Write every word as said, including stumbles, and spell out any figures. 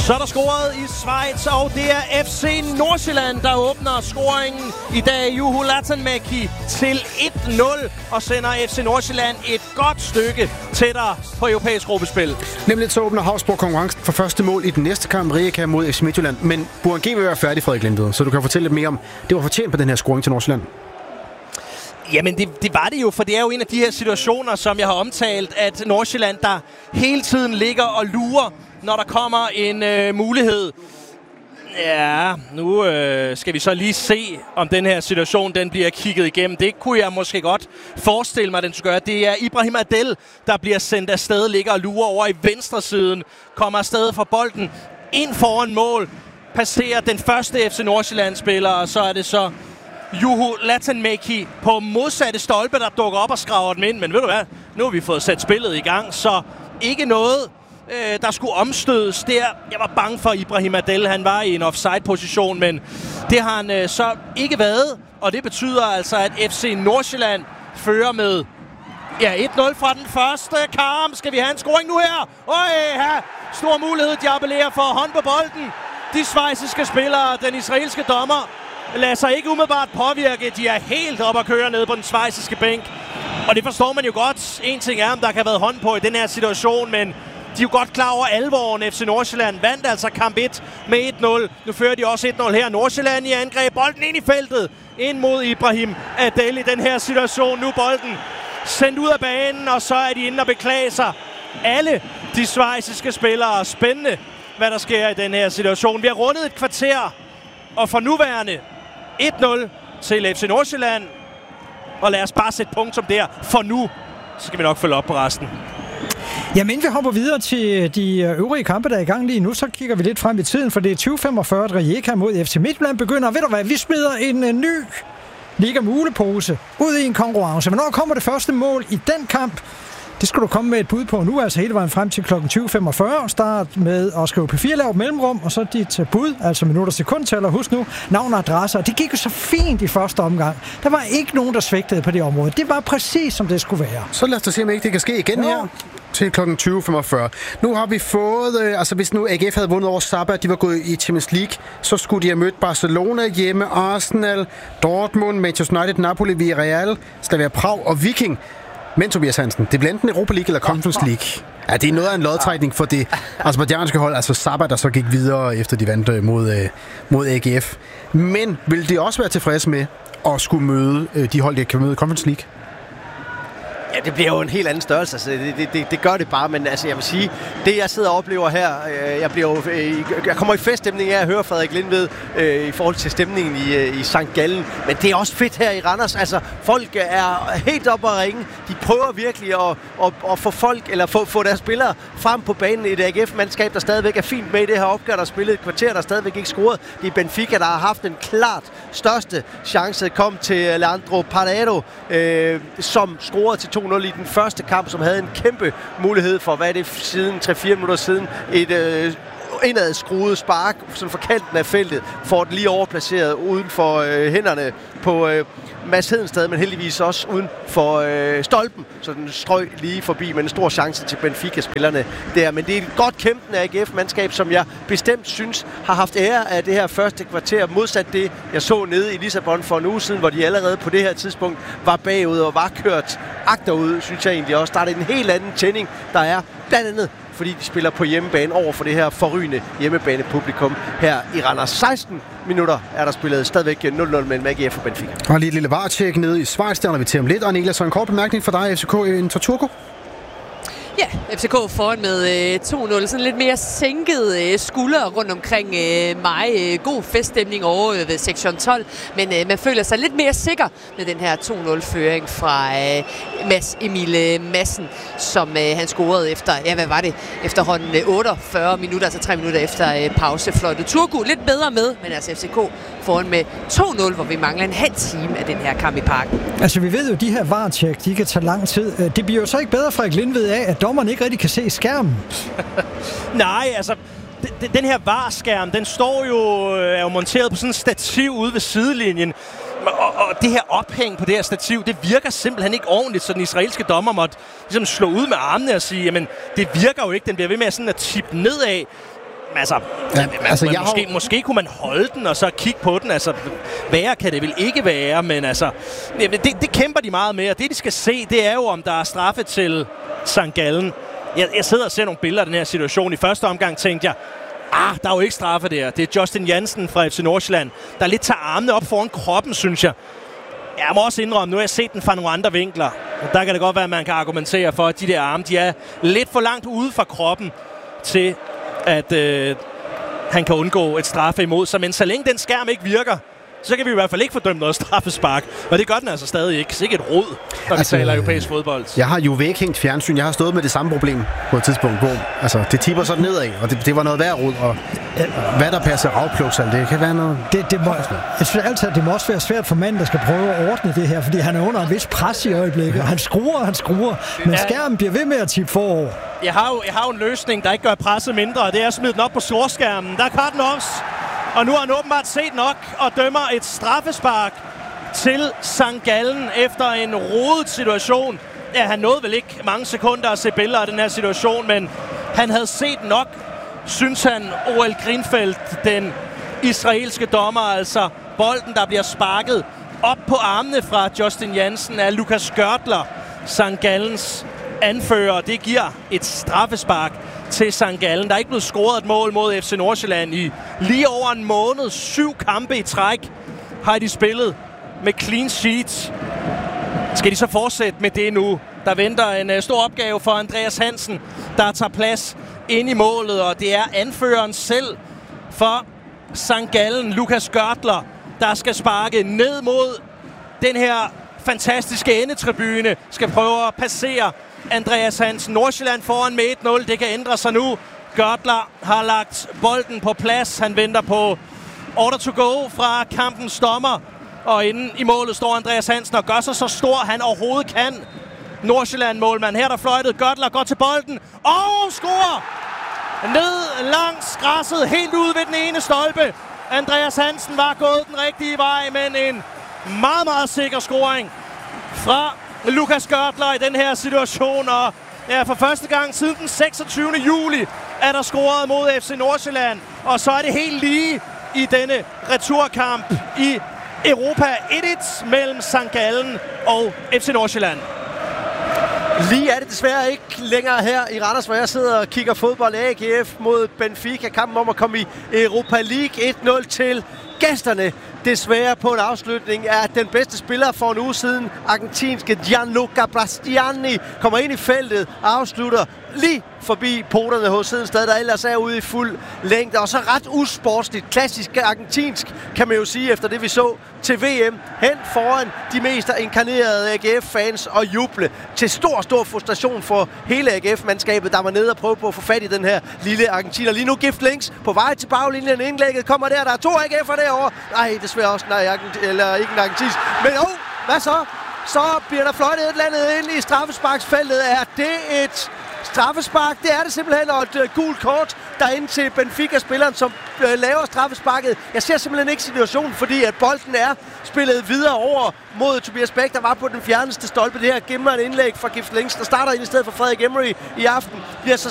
Så er der scoret i Schweiz, og det er F C Nordsjælland, der åbner scoringen i dag. Juho Latanmäki til et nul og sender F C Nordsjælland et godt stykke tættere på europæisk gruppespil. Nemlig så åbner Havsborg konkurrencen for første mål i den næste kamp, Rijeka mod F C Midtjylland. Men Burhan G vil være færdig, Frederik Lindved, så du kan fortælle lidt mere om, det var fortjent på den her scoring til Nordsjælland. Jamen, det, det var det jo, for det er jo en af de her situationer, som jeg har omtalt, at Nordsjælland, der hele tiden ligger og lurer, når der kommer en øh, mulighed. Ja, nu øh, skal vi så lige se, om den her situation den bliver kigget igennem. Det kunne jeg måske godt forestille mig, den skulle gøre. Det er Ibrahim Adel, der bliver sendt afsted, ligger og lurer over i venstre siden, kommer afsted fra bolden, ind foran mål, passerer den første F C Nordsjælland-spiller, og så er det så Juho Latanmäki på modsatte stolpe, der dukker op og skraver den ind. Men ved du hvad, nu har vi fået sat spillet i gang, så ikke noget, øh, der skulle omstødes der. Jeg var bange for Ibrahim Adel, han var i en offside-position, men det har han øh, så ikke været. Og det betyder altså, at F C Nordsjælland fører med ja, et nul fra den første kamp. Skal vi have en scoring nu her? Øj, her. Stor mulighed, de appellerer for hånd på bolden. De schweiziske spillere, den israelske dommer, lader sig ikke umiddelbart påvirke. De er helt op at køre ned på den schweiziske bænk. Og det forstår man jo godt. En ting er, om der kan have været hånd på i den her situation, men de er jo godt klar over alvoren. F C Nordsjælland vandt altså kamp et med et nul. Nu fører de også et nul her. Nordsjælland i angreb. Bolden ind i feltet. Ind mod Ibrahim Adel i den her situation. Nu bolden sendt ud af banen, og så er de inde og beklage sig. Alle de schweiziske spillere. Spændende, hvad der sker i den her situation. Vi har rundet et kvarter, og for nuværende et nul til F C Nordsjælland. Og lad os bare sætte punktum der. For nu, så skal vi nok følge op på resten. Jamen, vi hopper videre til de øvrige kampe, der er i gang lige nu. Så kigger vi lidt frem i tiden, for det er tyve femogfyrre, at Rijeka mod F C Midtjylland begynder. Ved du hvad, vi smider en uh, ny Liga Mulepose ud i en konkurrence. Hvornår kommer det første mål i den kamp? Det skal du komme med et bud på nu, altså hele vejen frem til klokken tyve femogfyrre. Start med at skrive P fire, lavt mellemrum, og så dit bud, altså minutter sekundtæller. Husk nu, navn og adresser. Det gik jo så fint i første omgang. Der var ikke nogen, der svigtede på det område. Det var præcis, som det skulle være. Så lad os da se, om ikke det kan ske igen jo. her til klokken tyve femogfyrre. Nu har vi fået, øh, altså hvis nu A G F havde vundet over Sabah, de var gået i Champions League, så skulle de have mødt Barcelona hjemme, Arsenal, Dortmund, Manchester United, Napoli, Villarreal, Slavia Prag og Viking. Men Tobias Hansen, det bliver enten Europa League eller Conference League. Ja, det er noget af en lodtrækning for det aserbajdsjanske hold, altså Sabah, der så gik videre efter de vandt mod, mod A G F. Men vil de også være tilfredse med at skulle møde de hold, der kan møde Conference League? Ja, det bliver jo en helt anden størrelse. Altså, det, det, det, det gør det bare, men altså, jeg vil sige, det jeg sidder og oplever her, øh, jeg, bliver jo, øh, jeg kommer i feststemning af at høre Frederik Lindved øh, i forhold til stemningen i, øh, i Sankt Gallen, men det er også fedt her i Randers. Altså, folk er helt oppe at ringe. De prøver virkelig at, at, at få folk, eller få, få deres spillere frem på banen. Et A G F-mandskab, der stadigvæk er fint med i det her opgør, der har spillet et kvarter, der stadigvæk ikke scoret. Det er Benfica, der har haft den klart største chance. Kom til Leandro Parado, øh, som scorede til to nul i den første kamp, som havde en kæmpe mulighed for, hvad er det siden tre fire minutter siden, et øh, indad skruet spark sådan for kanten af feltet, får den lige overplaceret uden for øh, hænderne på øh, Mads Hedensted, men heldigvis også uden for øh, stolpen, så den strøg lige forbi med en stor chance til Benfica-spillerne der. Men det er et godt kæmpende A G F-mandskab, som jeg bestemt synes har haft ære af det her første kvarter, modsat det, jeg så nede i Lissabon for en uge siden, hvor de allerede på det her tidspunkt var bagud og var kørt agterud, synes jeg egentlig også. Der er det en helt anden tænding, der er blandt andet fordi de spiller på hjemmebane over for det her forrygende hjemmebane-publikum her i Randers. seksten minutter er der spillet stadigvæk nul nul mellem A G F og Benfica. Og lige et lille varetjek nede i Schweiz, der er vi til om lidt. Og Nela, så en kort bemærkning for dig, F C K i Turku. Ja, F C K foran med øh, to nul. Sådan lidt mere sænket øh, skuldre rundt omkring øh, mig. Øh, god feststemning over øh, ved sektion tolv. Men øh, man føler sig lidt mere sikker med den her to nul-føring fra øh, Mads Emil øh, Madsen, som øh, han scorede efter, ja hvad var det, efterhånden øh, otteogfyrre minutter, altså tre minutter efter øh, pausefløjtet. Turku lidt bedre med, men altså F C K foran med to nul, hvor vi mangler en halv time af den her kamp i parken. Altså vi ved jo, de her varetjek, de kan tage lang tid. Det bliver jo så ikke bedre, Frederik Lindved, af, at dommeren ikke rigtig kan se skærmen. Nej, altså, d- den her V A R-skærm, den står jo, er jo monteret på sådan en stativ ude ved sidelinjen. Og, og det her ophæng på det her stativ, det virker simpelthen ikke ordentligt, så den israelske dommer måtte ligesom slå ud med armene og sige, jamen, det virker jo ikke, den bliver ved med sådan at tippe nedad. Altså, Ja, man, altså, man, jeg måske, har... måske kunne man holde den og så kigge på den. Altså, værre kan det vel ikke være, men altså, det, det kæmper de meget med, og det de skal se, det er jo, om der er straffe til Sankt Gallen. Jeg, jeg sidder og ser nogle billeder af den her situation. I første omgang tænkte jeg, ah, der er jo ikke straffe der. Det er Justin Jansen fra F C Nordsjælland, der lidt tager armene op foran kroppen, synes jeg. Jeg må også indrømme, nu har jeg set den fra nogle andre vinkler. Og der kan det godt være, at man kan argumentere for, at de der arme, de er lidt for langt ude fra kroppen til, at øh, han kan undgå et straffe imod sig. Men så længe den skærm ikke virker, så kan vi i hvert fald ikke fordømme noget straffespark. Og det gør den altså stadig ikke. Så ikke et rod, når altså, vi taler europæisk fodbold. Jeg har jo væghængt fjernsyn. Jeg har stået med det samme problem på et tidspunkt, hvor altså, det tipper sådan nedad, og det, det var noget værd rod. Og hvad der passer afpluksal, det kan være noget... Det, det, må, jeg synes altid, at det må også være svært for manden, der skal prøve at ordne det her, fordi han er under en vis pres i øjeblikket, og han skruer, han skruer, men ja. Skærmen bliver ved med at tippe forover. Jeg har, jo, jeg har jo en løsning, der ikke gør presset mindre, og det er at smide den op på storskærmen. Der er Carsten Oms. Og nu har han åbenbart set nok og dømmer et straffespark til Sankt Gallen efter en rodet situation. Ja, han nåede vel ikke mange sekunder at se billeder af den her situation, men han havde set nok, synes han, O L Grinfeldt, den israelske dommer. Altså bolden, der bliver sparket op på armene fra Justin Jansen af Lukas Görtler, Sankt Gallens anfører. Det giver et straffespark til Sankt Gallen. Der er ikke blevet scoret et mål mod F C Nordsjælland i lige over en måned. Syv kampe i træk har de spillet med clean sheet. Skal de så fortsætte med det nu? Der venter en uh, stor opgave for Andreas Hansen, der tager plads ind i målet, og det er anføreren selv for Sankt Gallen, Lukas Görtler, der skal sparke ned mod den her fantastiske endetribune, skal prøve at passere Andreas Hansen. Nordsjælland foran med et nul. Det kan ændre sig nu. Görtler har lagt bolden på plads. Han venter på order to go fra kampens dommer. Og inden i målet står Andreas Hansen og gør sig så stor, han overhovedet kan. Nordsjælland-målmand. Her der fløjtet. Görtler går til bolden og scorer! Ned langs græsset, helt ude ved den ene stolpe. Andreas Hansen var gået den rigtige vej, men en meget, meget sikker scoring fra Lukas Görtler i den her situation. Og ja, for første gang siden den seksogtyvende juli er der scoret mod F C Nordsjælland. Og så er det helt lige i denne returkamp i Europa. et et mellem Sankt Gallen og F C Nordsjælland. Lige er det desværre ikke længere her i Randers, hvor jeg sidder og kigger fodbold. A G F mod Benfica. Kampen om at komme i Europa League. et nul til gæsterne. Desværre på en afslutning er den bedste spiller for en uge siden, argentinske Gianluca Bastiani, kommer ind i feltet og afslutter lige forbi poterne hos Hedensted, der ellers er ude i fuld længde. Og så ret usportsligt, klassisk argentinsk, kan man jo sige, efter det vi så til V M, hen foran de mest inkarnerede A G F-fans og juble til stor, stor frustration for hele A G F-mandskabet, der var nede og prøve på at få fat i den her lille argentiner. Lige nu Gift Links på vej til baglinjen, indlægget kommer der, der er to A G F'er derovre. Nej, desværre også, nej, eller ikke en argentinsk. Men åh, oh, hvad så? Så bliver der fløjtet et eller andet ind i straffesparksfeltet. Er det et straffespark? Det er det simpelthen, og et uh, gult kort derinde til Benfica-spilleren, som uh, laver straffesparket. Jeg ser simpelthen ikke situationen, fordi at bolden er spillet videre over mod Tobias Bæk, der var på den fjerneste stolpe. Det her glimrende indlæg fra Gift Links, der starter ind i stedet for Frederik Emery i aften, bliver så